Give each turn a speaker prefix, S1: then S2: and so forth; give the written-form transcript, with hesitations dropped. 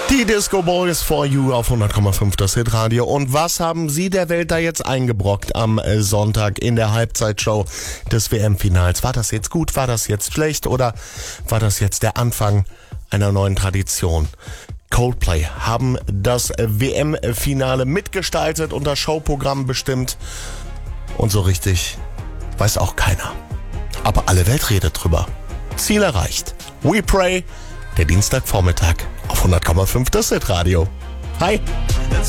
S1: Die Disco Boys for You auf 100,5 das Hitradio. Und was haben Sie der Welt da jetzt eingebrockt am Sonntag in der Halbzeitshow des WM-Finals? War das jetzt gut, war das jetzt schlecht oder war das jetzt der Anfang einer neuen Tradition? Coldplay haben das WM-Finale mitgestaltet und das Showprogramm bestimmt. Und so richtig weiß auch keiner. Aber alle Welt redet drüber. Ziel erreicht. We Pray, der Dienstagvormittag auf 100,5 das Hitradio. Hi!